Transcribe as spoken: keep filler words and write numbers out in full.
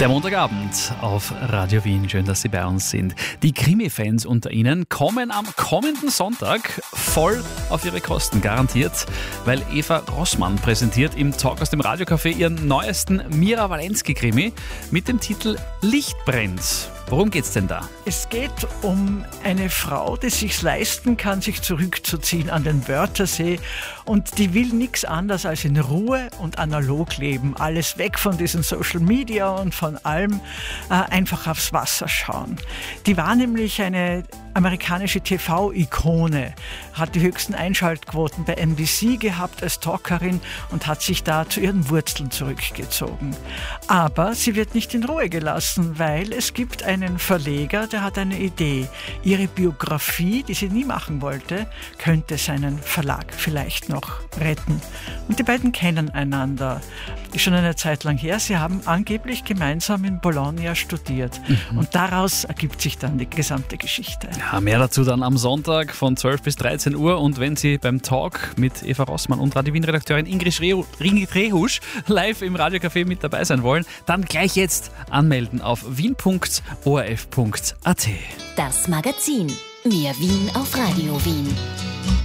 Der Montagabend auf Radio Wien. Schön, dass Sie bei uns sind. Die Krimi-Fans unter Ihnen kommen am kommenden Sonntag voll auf ihre Kosten, garantiert, weil Eva Rossmann präsentiert im Talk aus dem Radiocafé ihren neuesten Mira Walensky-Krimi mit dem Titel Licht brennt. Worum geht's denn da? Es geht um eine Frau, die sich leisten kann, sich zurückzuziehen an den Wörthersee, und die will nichts anderes als in Ruhe und analog leben. Alles weg von diesen Social Media und von allem, äh, einfach aufs Wasser schauen. Die war nämlich eine amerikanische T V-Ikone, hat die höchsten Einschaltquoten bei N B C gehabt als Talkerin und hat sich da zu ihren Wurzeln zurückgezogen. Aber sie wird nicht in Ruhe gelassen, weil es gibt einen Verleger, der hat eine Idee. Ihre Biografie, die sie nie machen wollte, könnte seinen Verlag vielleicht noch retten. Und die beiden kennen einander. Ist schon eine Zeit lang her. Sie haben angeblich gemeinsam in Bologna studiert. Mhm. Und daraus ergibt sich dann die gesamte Geschichte. Ja, mehr dazu dann am Sonntag von zwölf bis dreizehn Uhr. Und wenn Sie beim Talk mit Eva Rossmann und Radio Wien-Redakteurin Ingrid Rehusch live im Radiocafé mit dabei sein wollen, dann gleich jetzt anmelden auf wien punkt o r f punkt a t. Das Magazin. Mehr Wien auf Radio Wien.